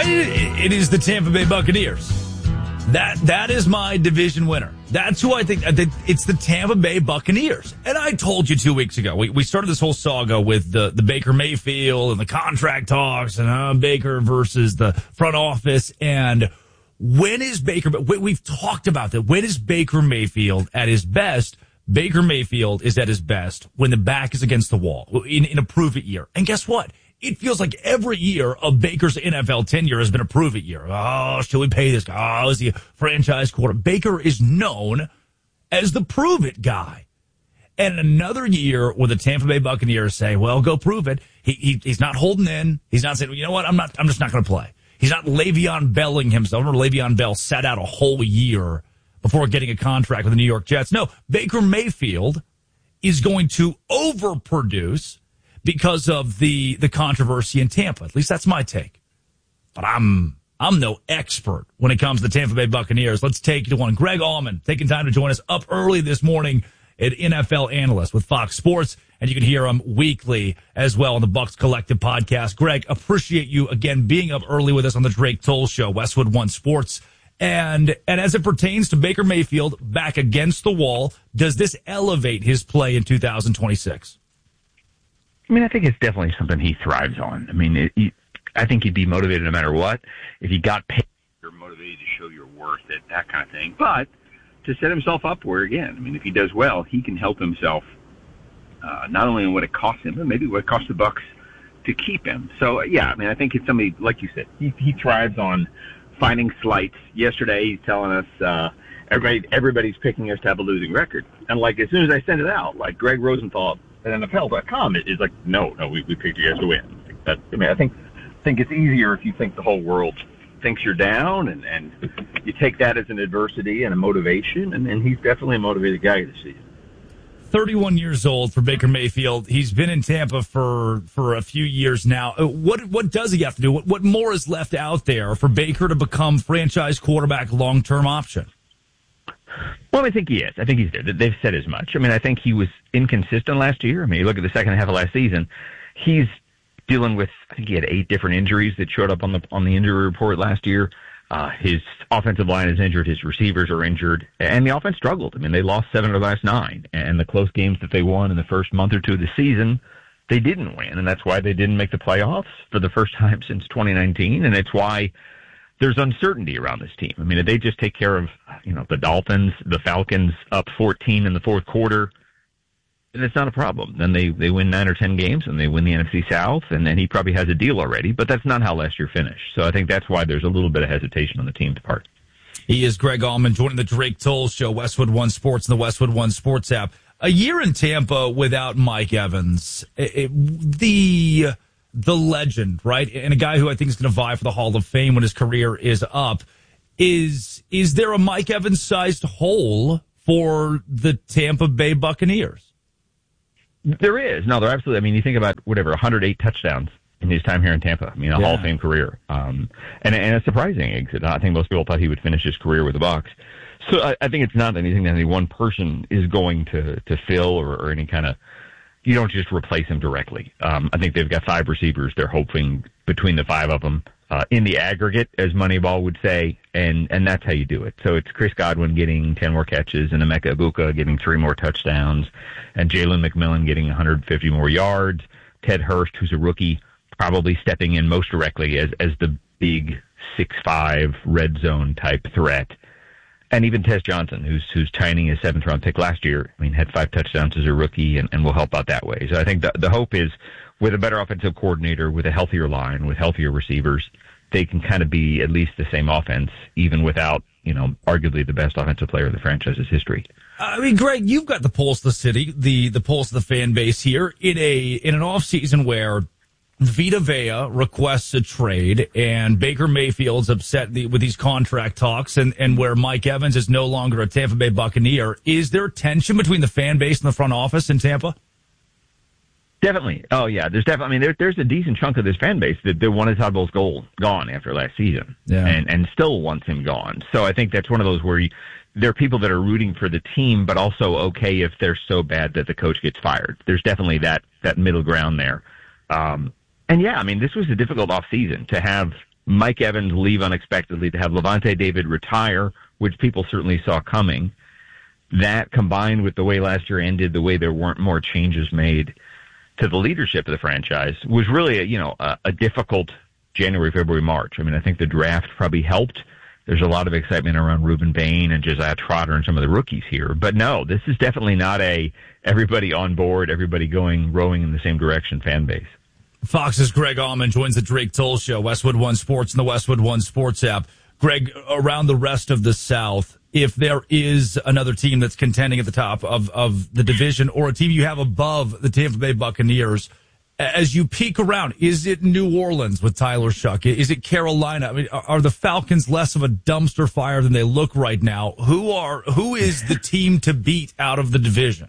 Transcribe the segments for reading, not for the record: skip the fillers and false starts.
It is the Tampa Bay Buccaneers. That is my division winner. That's who I think. It's the Tampa Bay Buccaneers. And I told you 2 weeks ago, we started this whole saga with the Baker Mayfield and the contract talks and Baker versus the front office. And when is Baker, we've talked about that. When is Baker Mayfield at his best? Baker Mayfield is at his best when the back is against the wall in a prove-it year. And guess what? It feels like every year of Baker's NFL tenure has been a prove-it year. Oh, should we pay this guy? Oh, is he a franchise quarterback? Baker is known as the prove-it guy. And another year where the Tampa Bay Buccaneers say, well, go prove it. He's not holding in. He's not saying, well, you know what? I'm just not going to play. He's not Le'Veon Belling himself. Remember Le'Veon Bell sat out a whole year before getting a contract with the New York Jets. No, Baker Mayfield is going to overproduce because of the controversy in Tampa. At least that's my take. But I'm no expert when it comes to the Tampa Bay Buccaneers. Let's take it to one. Greg Allman taking time to join us up early this morning at NFL Analyst with Fox Sports. And you can hear him weekly as well on the Bucs Collective podcast. Greg, appreciate you again being up early with us on the Drake Toll Show, Westwood One Sports. And as it pertains to Baker Mayfield back against the wall, does this elevate his play in 2026? I mean, I think it's definitely something he thrives on. I mean, I think he'd be motivated no matter what. If he got paid, you're motivated to show your worth, that kind of thing. But to set himself up for it again, I mean, if he does well, he can help himself not only in what it costs him, but maybe what it costs the Bucs to keep him. So, yeah, I mean, I think it's somebody, like you said, he thrives on finding slights. Yesterday, he's telling us everybody's picking us to have a losing record. And, like, as soon as I send it out, like Greg Rosenthal at NFL.com is like, no, we picked you guys to win. I think it's easier if you think the whole world thinks you're down, and you take that as an adversity and a motivation, and he's definitely a motivated guy this season. 31 years old for Baker Mayfield. He's been in Tampa for a few years now. What does he have to do? What more is left out there for Baker to become franchise quarterback long-term option? Well, I think he is. I think he's there. They've said as much. I mean, I think he was inconsistent last year. I mean, you look at the second half of last season, he's dealing with, I think he had 8 different injuries that showed up on the injury report last year. His offensive line is injured. His receivers are injured. And the offense struggled. I mean, they lost 7 of the last 9. And the close games that they won in the first month or two of the season, they didn't win. And that's why they didn't make the playoffs for the first time since 2019. And it's why there's uncertainty around this team. I mean, if they just take care of, the Dolphins, the Falcons up 14 in the fourth quarter, then it's not a problem. Then they win 9 or 10 games and they win the NFC South, and then he probably has a deal already. But that's not how last year finished. So I think that's why there's a little bit of hesitation on the team's part. He is Greg Allman joining the Drake Toll Show, Westwood One Sports, and the Westwood One Sports app. A year in Tampa without Mike Evans, the legend, right? And a guy who I think is going to vie for the Hall of Fame when his career is up. Is there a Mike Evans-sized hole for the Tampa Bay Buccaneers? There is. No, there absolutely. I mean, you think about 108 touchdowns in his time here in Tampa. I mean, a Hall of Fame career. And a surprising exit. I think most people thought he would finish his career with the Bucs. So I think it's not anything that any one person is going to fill or any kind of. You don't just replace him directly. I think they've got 5 receivers. They're hoping between the 5 of them, in the aggregate, as Moneyball would say, and that's how you do it. So it's Chris Godwin getting 10 more catches, and Emeka Egbuka getting 3 more touchdowns, and Jalen McMillan getting 150 more yards. Ted Hurst, who's a rookie, probably stepping in most directly as the big 6'5" red zone type threat. And even Tez Johnson, who's tiny, a 7th-round pick last year, I mean, had 5 touchdowns as a rookie and will help out that way. So I think the hope is with a better offensive coordinator, with a healthier line, with healthier receivers, they can kind of be at least the same offense, even without, arguably the best offensive player in the franchise's history. I mean, Greg, you've got the pulse of the city, the pulse of the fan base here in an offseason where Vita Vea requests a trade, and Baker Mayfield's upset with these contract talks, and where Mike Evans is no longer a Tampa Bay Buccaneer. Is there tension between the fan base and the front office in Tampa? Definitely. Oh, yeah. There's definitely. I mean, there's a decent chunk of this fan base that wanted Todd Bowles gone after last season, and still wants him gone. So I think that's one of those where there are people that are rooting for the team, but also okay if they're so bad that the coach gets fired. There's definitely that middle ground there. And yeah, I mean, this was a difficult offseason to have Mike Evans leave unexpectedly, to have Levante David retire, which people certainly saw coming. That combined with the way last year ended, the way there weren't more changes made to the leadership of the franchise, was really a difficult January, February, March. I mean, I think the draft probably helped. There's a lot of excitement around Reuben Bain and Josiah Trotter and some of the rookies here. But no, this is definitely not a everybody on board, everybody rowing in the same direction fan base. Fox's Greg Allman joins the Drake Toll Show, Westwood One Sports and the Westwood One Sports app. Greg, around the rest of the South, if there is another team that's contending at the top of the division or a team you have above the Tampa Bay Buccaneers, as you peek around, is it New Orleans with Tyler Shuck? Is it Carolina? I mean, are the Falcons less of a dumpster fire than they look right now? Who is the team to beat out of the division?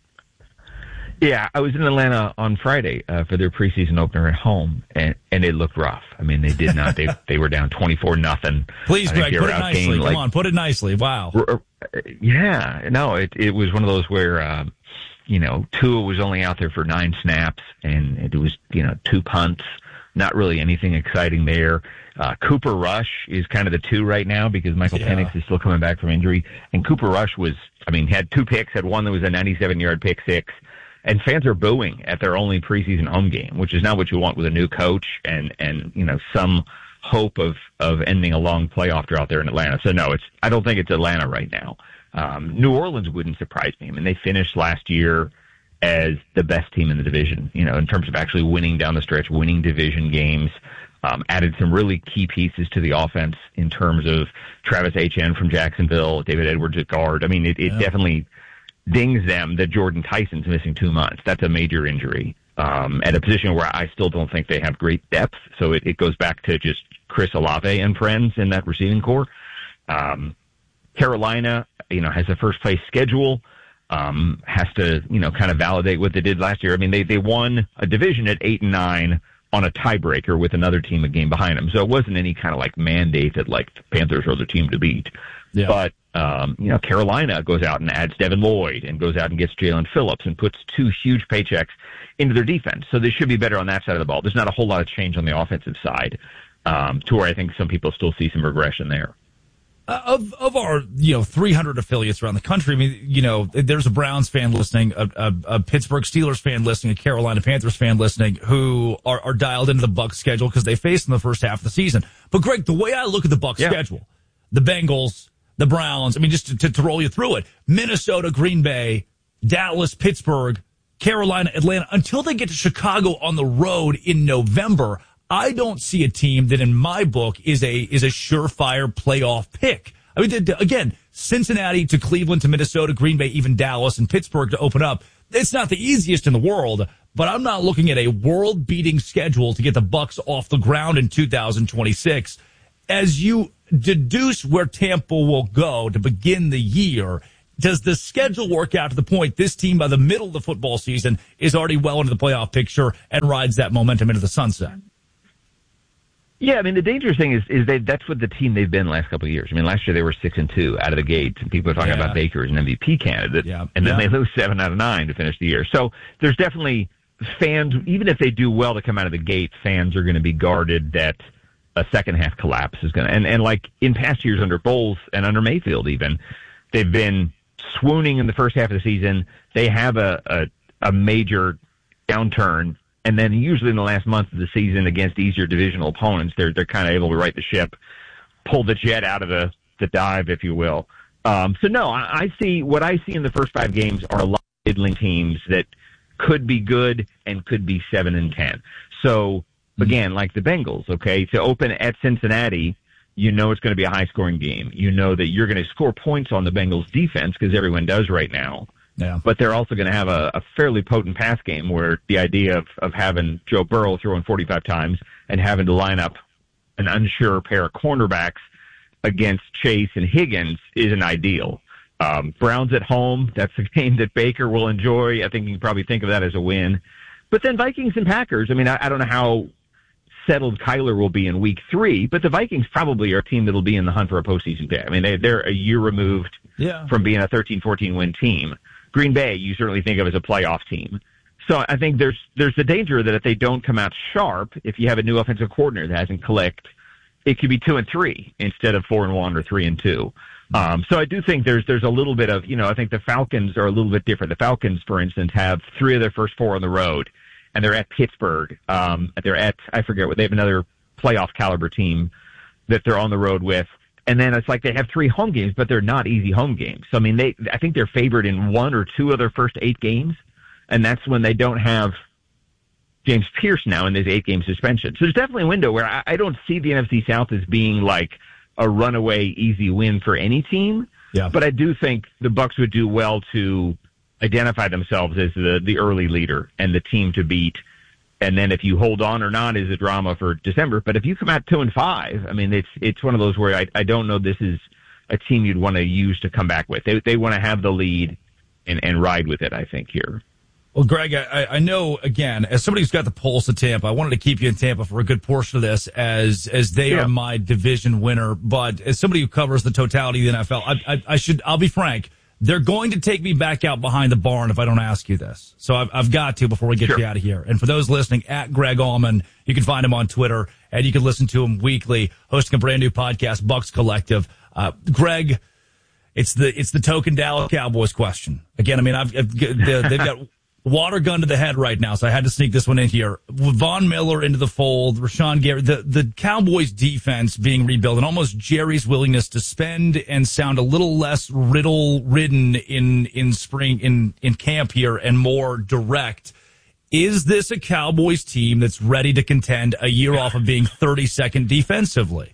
Yeah, I was in Atlanta on Friday for their preseason opener at home, and it looked rough. I mean, they did not. They were down 24-0. Please, Greg, put it nicely. Come on, put it nicely. Wow. Yeah, no, it was one of those where, Tua was only out there for 9 snaps, and it was, 2 punts. Not really anything exciting there. Cooper Rush is kind of the 2 right now because Michael Penix is still coming back from injury. And Cooper Rush had 2 picks, had one that was a 97-yard pick six. And fans are booing at their only preseason home game, which is not what you want with a new coach and some hope of ending a long playoff drought there in Atlanta. So no, I don't think it's Atlanta right now. New Orleans wouldn't surprise me. I mean, they finished last year as the best team in the division, in terms of actually winning down the stretch, winning division games, added some really key pieces to the offense in terms of Travis Etienne from Jacksonville, David Edwards at guard. I mean, it definitely dings them that Jordan Tyson's missing 2 months. That's a major injury at a position where I still don't think they have great depth. So it goes back to just Chris Olave and friends in that receiving core. Carolina, has a first place schedule, has to, kind of validate what they did last year. I mean, they won a division at 8-9 on a tiebreaker with another team a game behind them. So it wasn't any kind of like mandate that like the Panthers are the team to beat. Yeah. But, Carolina goes out and adds Devin Lloyd and goes out and gets Jalen Phillips and puts 2 huge paychecks into their defense. So they should be better on that side of the ball. There's not a whole lot of change on the offensive side, to where I think some people still see some regression there. Of our 300 affiliates around the country, I mean, there's a Browns fan listening, a Pittsburgh Steelers fan listening, a Carolina Panthers fan listening, who are dialed into the Bucs schedule because they faced in the first half of the season. But Greg, the way I look at the Bucs schedule, the Bengals, the Browns, I mean, just to roll you through it, Minnesota, Green Bay, Dallas, Pittsburgh, Carolina, Atlanta, until they get to Chicago on the road in November, I don't see a team that in my book is a surefire playoff pick. I mean, again, Cincinnati to Cleveland to Minnesota, Green Bay, even Dallas and Pittsburgh to open up. It's not the easiest in the world, but I'm not looking at a world-beating schedule to get the Bucs off the ground in 2026. As you deduce where Tampa will go to begin the year, does the schedule work out to the point this team by the middle of the football season is already well into the playoff picture and rides that momentum into the sunset? Yeah, I mean, the dangerous thing is that's what the team they've been the last couple of years. I mean, last year they were 6-2 out of the gate, and people are talking about Baker as an MVP candidate, and then they lose 7 out of 9 to finish the year. So there's definitely fans, even if they do well to come out of the gate, fans are going to be guarded that a second half collapse is going to, and like in past years under Bowles and under Mayfield even, they've been swooning in the first half of the season. They have a major downturn. And then usually in the last month of the season against easier divisional opponents, they're kind of able to right the ship, pull the jet out of the dive, if you will. So no, I see what I see in the first 5 games are a lot of middling teams that could be good and could be 7-10. So again, like the Bengals, okay, to open at Cincinnati, it's going to be a high scoring game. You know that you're going to score points on the Bengals defense because everyone does right now. Yeah. But they're also going to have a fairly potent pass game where the idea of having Joe Burrow throwing 45 times and having to line up an unsure pair of cornerbacks against Chase and Higgins isn't ideal. Browns at home, that's a game that Baker will enjoy. I think you can probably think of that as a win. But then Vikings and Packers, I mean, I don't know how settled Kyler will be in week 3, but the Vikings probably are a team that will be in the hunt for a postseason pick. I mean, they're a year removed from being a 13-14 win team. Green Bay, you certainly think of as a playoff team. So I think there's the danger that if they don't come out sharp, if you have a new offensive coordinator that hasn't clicked, it could be 2-3 instead of 4-1 or 3-2. So I do think there's a little bit of, I think the Falcons are a little bit different. The Falcons, for instance, have 3 of their first 4 on the road, and they're at Pittsburgh. They're at, I forget what, they have another playoff caliber team that they're on the road with. And then it's like they have 3 home games, but they're not easy home games. So, I mean, I think they're favored in 1 or 2 of their first 8 games, and that's when they don't have James Pierce now in this 8-game suspension. So there's definitely a window where I don't see the NFC South as being like a runaway easy win for any team. Yeah. But I do think the Bucs would do well to identify themselves as the early leader and the team to beat. And then if you hold on or not is a drama for December. But if you come out 2-5, I mean, it's one of those where I don't know this is a team you'd want to use to come back with. They want to have the lead and ride with it, I think, here. Well, Greg, I know, again, as somebody who's got the pulse of Tampa, I wanted to keep you in Tampa for a good portion of this as they are my division winner. But as somebody who covers the totality of the NFL, I'll be frank. They're going to take me back out behind the barn if I don't ask you this. So I've got to before we get you out of here. And for those listening, at Greg Allman, you can find him on Twitter, and you can listen to him weekly, hosting a brand new podcast, Bucs Collective. Greg, it's the token Dallas Cowboys question. Again, I mean, they've got water gun to the head right now, so I had to sneak this one in here. Von Miller into the fold, Rashawn Gary, the Cowboys defense being rebuilt, and almost Jerry's willingness to spend and sound a little less riddle-ridden in spring, in camp here, and more direct. Is this a Cowboys team that's ready to contend a year off of being 32nd defensively?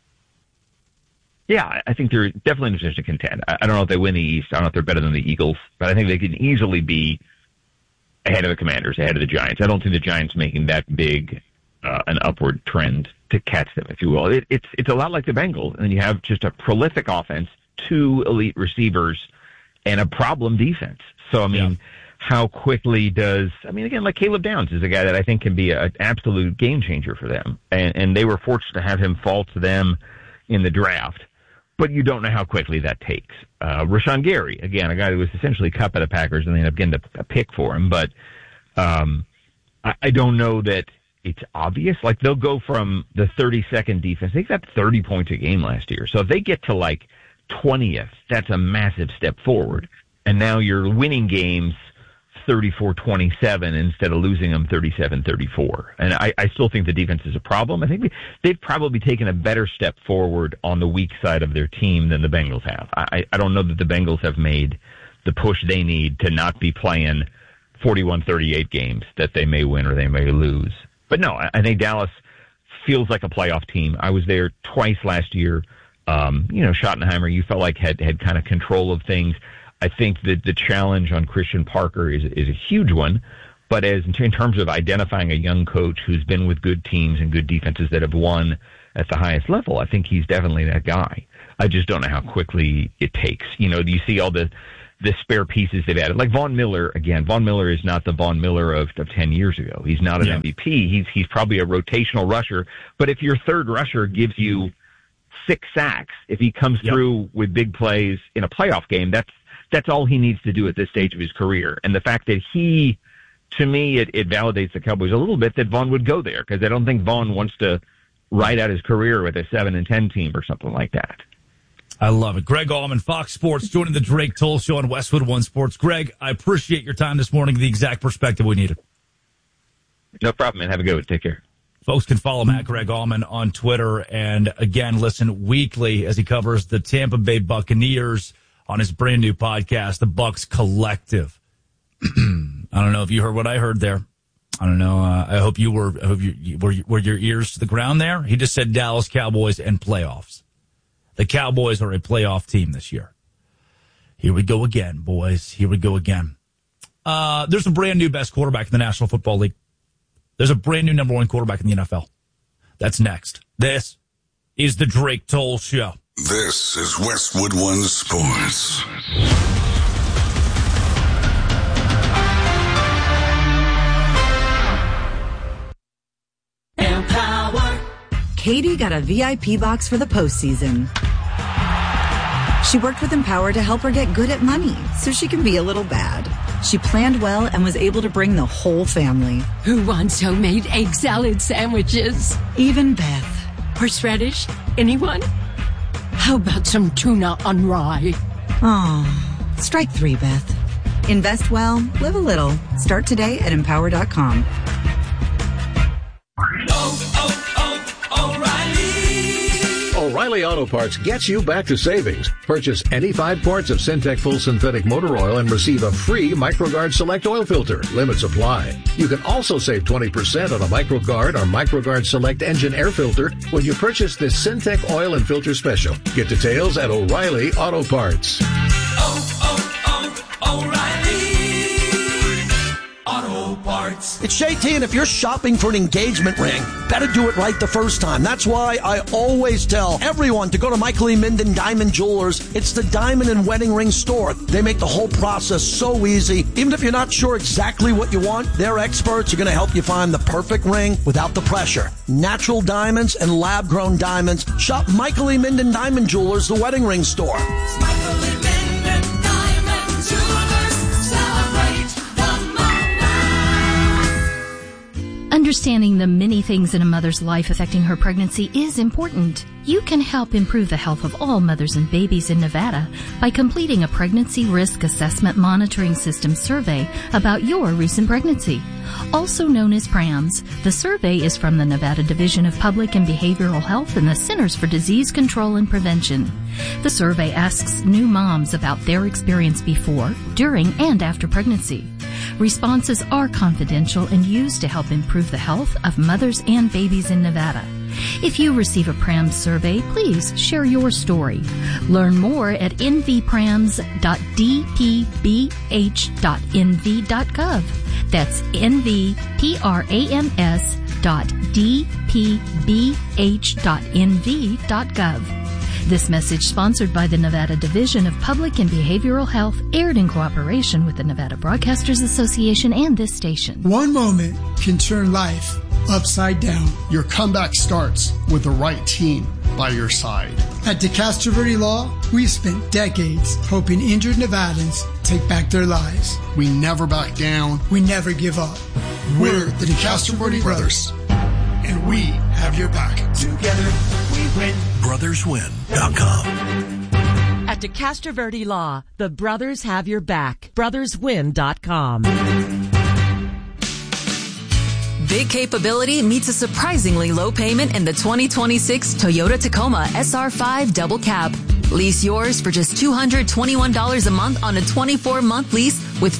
Yeah, I think they're definitely in a position to contend. I don't know if they win the East. I don't know if they're better than the Eagles, but I think they can easily be ahead of the Commanders, ahead of the Giants. I don't think the Giants making that big an upward trend to catch them, if you will. It's a lot like the Bengals, and you have just a prolific offense, 2 elite receivers, and a problem defense. So, I mean, how quickly again, like Caleb Downs is a guy that I think can be an absolute game changer for them, and they were fortunate to have him fall to them in the draft. But you don't know how quickly that takes. Rashawn Gary, again, a guy who was essentially cut by the Packers, and they ended up getting a pick for him. But I don't know that it's obvious. Like, they'll go from the 32nd defense. They got 30 points a game last year. So if they get to, 20th, that's a massive step forward. And now you're winning games 34-27 instead of losing them 37-34. And I still think the defense is a problem. I think they've probably taken a better step forward on the weak side of their team than the Bengals have. I don't know that the Bengals have made the push they need to not be playing 41-38 games that they may win or they may lose. But no, I think Dallas feels like a playoff team. I was there twice last year. Schottenheimer, you felt like had kind of control of things. I think that the challenge on Christian Parker is a huge one, but in terms of identifying a young coach who's been with good teams and good defenses that have won at the highest level, I think he's definitely that guy. I just don't know how quickly it takes. You see all the spare pieces they've added. Like Von Miller, again, Von Miller is not the Von Miller of 10 years ago. He's not an MVP. He's probably a rotational rusher, but if your third rusher gives you 6 sacks, if he comes through with big plays in a playoff game, that's all he needs to do at this stage of his career. And the fact that to me, it validates the Cowboys a little bit that Vaughn would go there, because I don't think Vaughn wants to ride out his career with a 7-10 team or something like that. I love it. Greg Allman, Fox Sports, joining the Drake Toll Show on Westwood One Sports. Greg, I appreciate your time this morning, the exact perspective we needed. No problem, man. Have a good one. Take care. Folks can follow Matt Greg Allman on Twitter, and again, listen weekly as he covers the Tampa Bay Buccaneers on his brand new podcast, The Bucs Collective. I don't know if you heard what I heard there. I don't know. I hope you were your ears to the ground there. He just said Dallas Cowboys and playoffs. The Cowboys are a playoff team this year. Here we go again, boys. Here we go again. There's a brand new best quarterback in the National Football League. There's a brand new number 1 quarterback in the NFL. That's next. This is the Drake Toll Show. This is Westwood One Sports. Empower. Katie got a VIP box for the postseason. She worked with Empower to help her get good at money so she can be a little bad. She planned well and was able to bring the whole family. Who wants homemade egg salad sandwiches? Even Beth. Horseradish? Anyone? How about some tuna on rye? Oh, strike 3, Beth. Invest well, live a little. Start today at Empower.com. O'Reilly Auto Parts gets you back to savings. Purchase any 5 quarts of Syntec Full Synthetic Motor Oil and receive a free MicroGuard Select Oil Filter. Limits apply. You can also save 20% on a MicroGuard or MicroGuard Select Engine Air Filter when you purchase this Syntec Oil and Filter Special. Get details at O'Reilly Auto Parts. It's JT, and if you're shopping for an engagement ring, better do it right the first time. That's why I always tell everyone to go to Michael E. Minden Diamond Jewelers. It's the diamond and wedding ring store. They make the whole process so easy. Even if you're not sure exactly what you want, their experts are going to help you find the perfect ring without the pressure. Natural diamonds and lab-grown diamonds. Shop Michael E. Minden Diamond Jewelers, the wedding ring store. It's Michael E. Minden Diamond Jewelers. Celebrate the moment. Understanding the many things in a mother's life affecting her pregnancy is important. You can help improve the health of all mothers and babies in Nevada by completing a Pregnancy Risk Assessment Monitoring System survey about your recent pregnancy. Also known as PRAMS, the survey is from the Nevada Division of Public and Behavioral Health and the Centers for Disease Control and Prevention. The survey asks new moms about their experience before, during, and after pregnancy. Responses are confidential and used to help improve the health of mothers and babies in Nevada. If you receive a PRAMS survey, please share your story. Learn more at nvprams.dpbh.nv.gov. That's nvprams.dpbh.nv.gov. This message, sponsored by the Nevada Division of Public and Behavioral Health, aired in cooperation with the Nevada Broadcasters Association and this station. One moment can turn life upside down. Your comeback starts with the right team by your side. At DeCastro Verde Law, we've spent decades helping injured Nevadans take back their lives. We never back down. We never give up. We're the DeCastro Verde Brothers, and we have your back. Together we win. BrothersWin.com. At DeCastro Verde Law, the brothers have your back. BrothersWin.com. Big capability meets a surprisingly low payment in the 2026 Toyota Tacoma SR5 Double Cab. Lease yours for just $221 a month on a 24-month lease with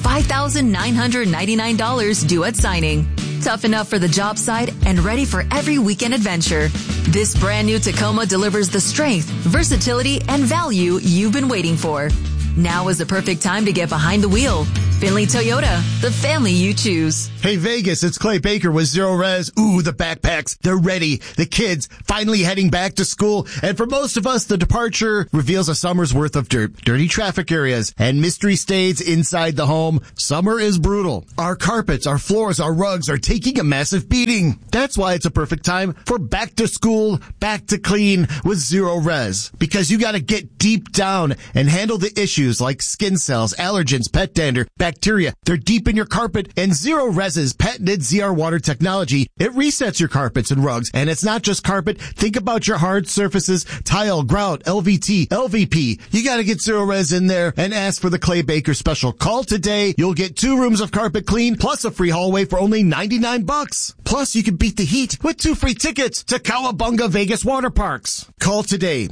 $5,999 due at signing. Tough enough for the job site and ready for every weekend adventure. This brand new Tacoma delivers the strength, versatility, and value you've been waiting for. Now is the perfect time to get behind the wheel. Finley Toyota, the family you choose. Hey Vegas, it's Clay Baker with Zero Res. Ooh, the backpacks, they're ready. The kids finally heading back to school. And for most of us, the departure reveals a summer's worth of dirt, dirty traffic areas, and mystery stays inside the home. Summer is brutal. Our carpets, our floors, our rugs are taking a massive beating. That's why it's a perfect time for back to school, back to clean with Zero Res. Because you gotta get deep down and handle the issues like skin cells, allergens, pet dander, bacteria. They're deep in your carpet, and Zero Res's patented ZR water technology, it resets your carpets and rugs. And it's not just carpet. Think about your hard surfaces, tile, grout, LVT, LVP. You gotta get Zero Res in there and ask for the Clay Baker special. Call today. You'll get 2 rooms of carpet clean plus a free hallway for only $99. Plus, you can beat the heat with 2 free tickets to Cowabunga Vegas Water Parks. Call today,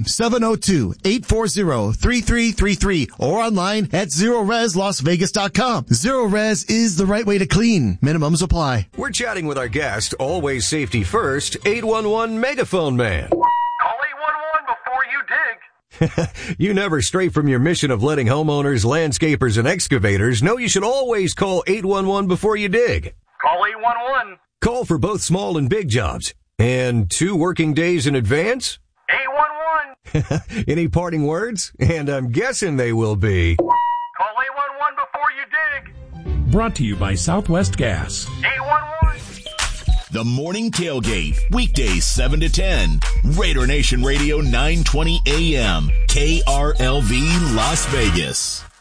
702-840-3333 or online at ZeroResLasVegas.com. Zero Res is the right way to clean. Minimums apply. We're chatting with our guest, always safety first, 811 Megaphone Man. Call 811 before you dig. You never stray from your mission of letting homeowners, landscapers, and excavators know you should always call 811 before you dig. Call 811. Call for both small and big jobs. And 2 working days in advance? 811. Any parting words? And I'm guessing they will be... Call 811 before you dig. Brought to you by Southwest Gas. 811. The Morning Tailgate, weekdays 7 to 10. Raider Nation Radio 920 AM, KRLV Las Vegas.